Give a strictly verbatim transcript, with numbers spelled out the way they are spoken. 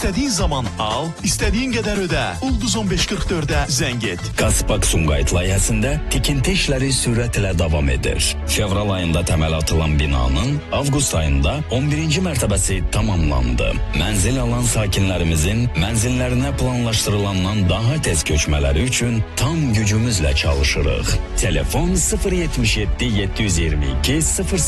İstediğin zaman al, istediğin kadar öde. Ulduz on beş kırk dörde zəng et. Qazpak Sumqayıt layihəsində tikinti işləri sürətlə davam edir. Fevral ayında təməl atılan binanın avqust ayında on birinci mərtəbəsi tamamlandı. Mənzil alan sakinlərimizin mənzillərinə planlaşdırılandan daha tez köçmələri üçün tam gücümüzlə çalışırıq. Telefon sıfır yetmiş yeddi yeddi yüz iyirmi iki sıfır